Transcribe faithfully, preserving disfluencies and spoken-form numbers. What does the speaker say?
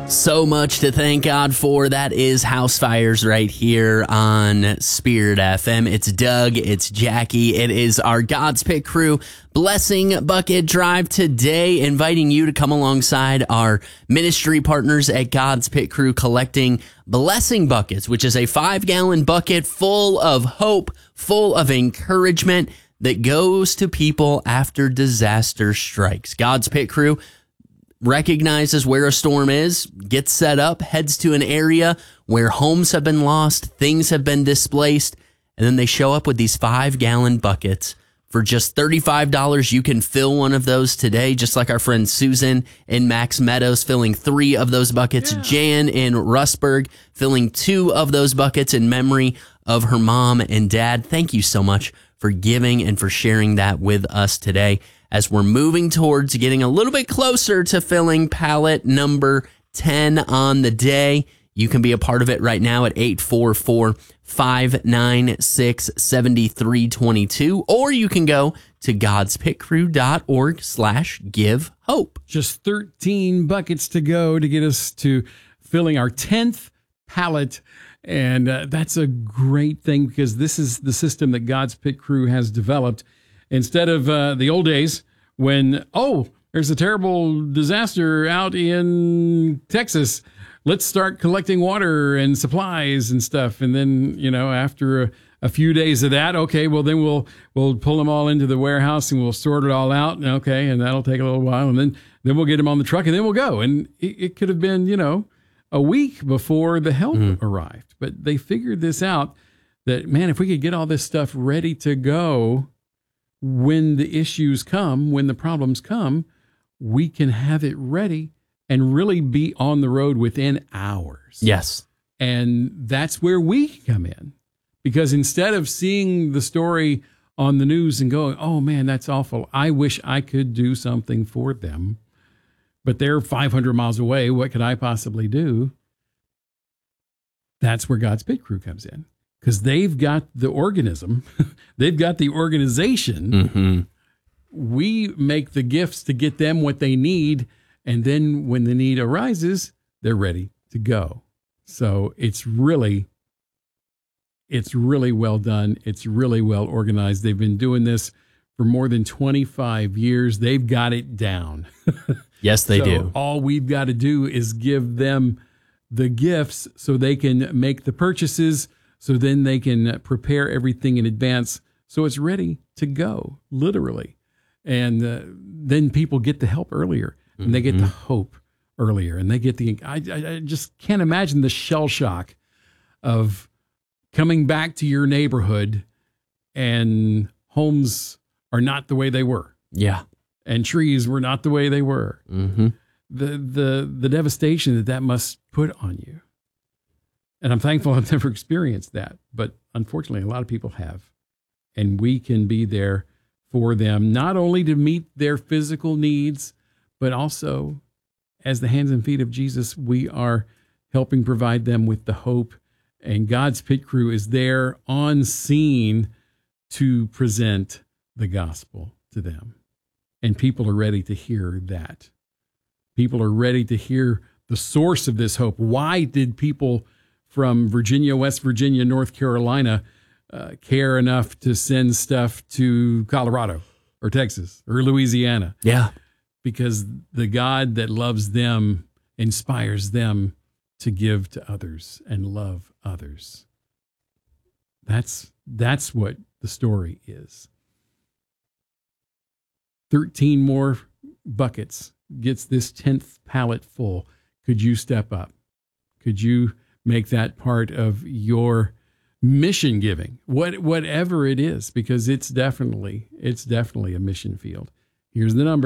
So much to thank God for. That is House Fires right here on Spirit F M. It's Doug, it's Jackie, it is our God's Pit crew blessing bucket drive today, inviting you to come alongside our ministry partners at God's Pit Crew collecting blessing buckets, which is a five gallon bucket full of hope, full of encouragement that goes to people after disaster strikes. God's Pit Crew recognizes where a storm is, gets set up, heads to an area where homes have been lost, things have been displaced, and then they show up with these five-gallon buckets. For just thirty-five dollars, you can fill one of those today, just like our friend Susan in Max Meadows filling three of those buckets, yeah. Jan in Rustburg filling two of those buckets in memory of her mom and dad. Thank you so much for giving and for sharing that with us today. As we're moving towards getting a little bit closer to filling pallet number ten on the day, you can be a part of it right now at eight four four, five nine six, seven three two two, or you can go to godspitcrew.org slash give hope. Just thirteen buckets to go to get us to filling our tenth pallet. And uh, that's a great thing because this is the system that God's Pit Crew has developed. Instead of uh, the old days when, oh, there's a terrible disaster out in Texas, let's start collecting water and supplies and stuff. And then, you know, after a, a few days of that, okay, well, then we'll we'll pull them all into the warehouse and we'll sort it all out. Okay, and that'll take a little while. And then, then we'll get them on the truck and then we'll go. And it, it could have been, you know, a week before the help mm. arrived. But they figured this out that, man, if we could get all this stuff ready to go when the issues come, when the problems come, we can have it ready and really be on the road within hours. Yes. And that's where we come in. Because instead of seeing the story on the news and going, oh, man, that's awful, I wish I could do something for them, but they're five hundred miles away, what could I possibly do? That's where God's Pit Crew comes in. Because they've got the organism, they've got the organization. Mm-hmm. We make the gifts to get them what they need, and then when the need arises, they're ready to go. So it's really, it's really well done. It's really well organized. They've been doing this for more than twenty-five years. They've got it down. Yes, they so do. All we've got to do is give them the gifts so they can make the purchases, so then they can prepare everything in advance so it's ready to go, literally. And uh, then people get the help earlier, and mm-hmm. they get the hope earlier, and they get the, I, I just can't imagine the shell shock of coming back to your neighborhood and homes are not the way they were. Yeah. And trees were not the way they were. Mm-hmm. The, the, the devastation that that must put on you. And I'm thankful I've never experienced that, but unfortunately, a lot of people have. And we can be there for them, not only to meet their physical needs, but also as the hands and feet of Jesus, we are helping provide them with the hope. And God's Pit Crew is there on scene to present the gospel to them. And people are ready to hear that. People are ready to hear the source of this hope. Why did people from Virginia, West Virginia, North Carolina, uh, care enough to send stuff to Colorado or Texas or Louisiana? Yeah. Because the God that loves them inspires them to give to others and love others. That's, that's what the story is. thirteen more buckets gets this tenth pallet full. Could you step up? Could you make that part of your mission giving, what, whatever it is, because it's definitely, it's definitely a mission field. Here's the number.